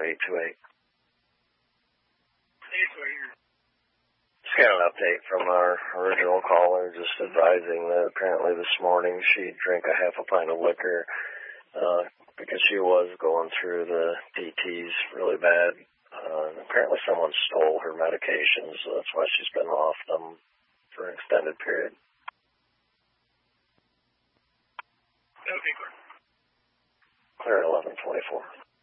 828. Just got an update from our original caller, just advising that apparently this morning she drank a half a pint of liquor because she was going through the DTs really bad. Apparently someone stole her medications, so that's why she's been off them for an extended period. Clear at 11:24.